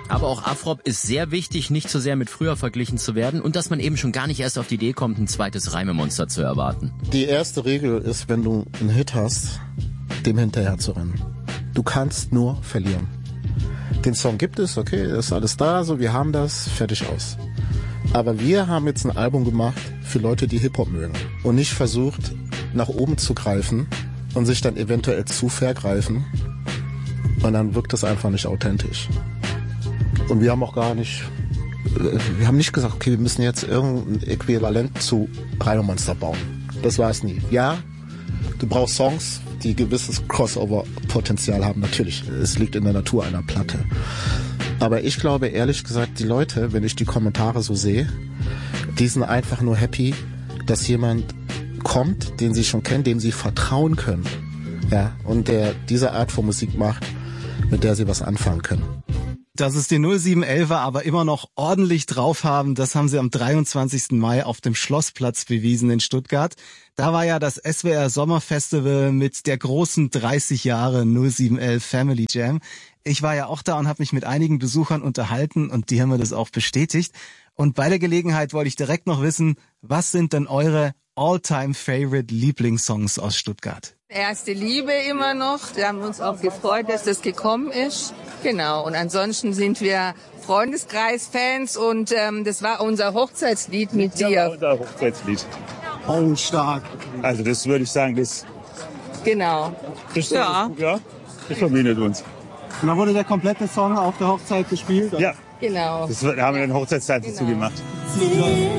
Aber auch Afrop ist sehr wichtig, nicht zu sehr mit früher verglichen zu werden und dass man eben schon gar nicht erst auf die Idee kommt, ein zweites Reimemonster zu erwarten. Die erste Regel ist, wenn du einen Hit hast, dem hinterher zu rennen. Du kannst nur verlieren. Den Song gibt es, okay, ist alles da, so wir haben das, fertig aus. Aber wir haben jetzt ein Album gemacht für Leute, die Hip-Hop mögen und nicht versucht, nach oben zu greifen und sich dann eventuell zu vergreifen und dann wirkt das einfach nicht authentisch. Und wir haben auch wir haben nicht gesagt, okay, wir müssen jetzt irgendein Äquivalent zu Reimemonster bauen. Das war es nie. Ja, du brauchst Songs, die gewisses Crossover-Potenzial haben. Natürlich, es liegt in der Natur einer Platte. Aber ich glaube, ehrlich gesagt, die Leute, wenn ich die Kommentare so sehe, die sind einfach nur happy, dass jemand kommt, den sie schon kennen, dem sie vertrauen können. Ja, und der diese Art von Musik macht, mit der sie was anfangen können. Dass es die 0711er aber immer noch ordentlich drauf haben, das haben sie am 23. Mai auf dem Schlossplatz bewiesen in Stuttgart. Da war ja das SWR Sommerfestival mit der großen 30 Jahre 0711 Family Jam. Ich war ja auch da und habe mich mit einigen Besuchern unterhalten und die haben mir das auch bestätigt. Und bei der Gelegenheit wollte ich direkt noch wissen, was sind denn eure All-Time-Favorite Lieblingssongs aus Stuttgart? Erste Liebe immer noch. Wir haben uns auch gefreut, dass das gekommen ist. Genau. Und ansonsten sind wir Freundeskreis-Fans und das war unser Hochzeitslied mit dir. Ja, unser Hochzeitslied. Oh, stark. Also das würde ich sagen, das... Genau. Das, ja. Das verbindet uns. Und dann wurde der komplette Song auf der Hochzeit gespielt? Ja. Genau. Das haben wir den Hochzeitstanz dazu gemacht.